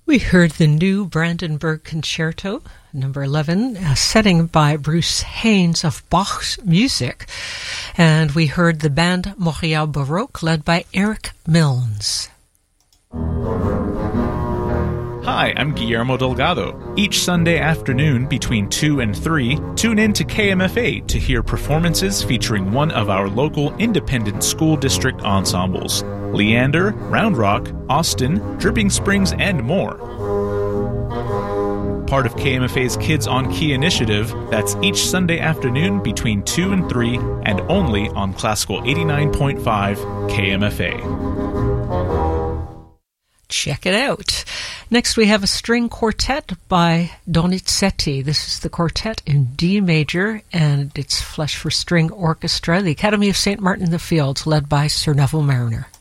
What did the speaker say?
We heard the new Brandenburg Concerto, number 11, a setting by Bruce Haynes of Bach's music. And we heard the band Montreal Baroque, led by Eric Milnes. Hi, I'm Guillermo Delgado. Each Sunday afternoon between 2 and 3, tune in to KMFA to hear performances featuring one of our local independent school district ensembles. Leander, Round Rock, Austin, Dripping Springs, and more. Part of KMFA's Kids on Key initiative, that's each Sunday afternoon between 2 and 3 and only on Classical 89.5 KMFA. Check it out. Next we have a string quartet by Donizetti. This is the quartet in D major, and it's Flesh for String Orchestra, the Academy of St. Martin in the Fields, led by Sir Neville Mariner.